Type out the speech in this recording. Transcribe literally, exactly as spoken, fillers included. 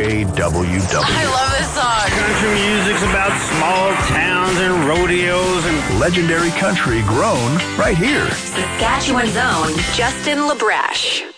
J W W. I love this song. Country music's about small towns and rodeos and legendary country grown right here. Saskatchewan's own Justin LaBrash.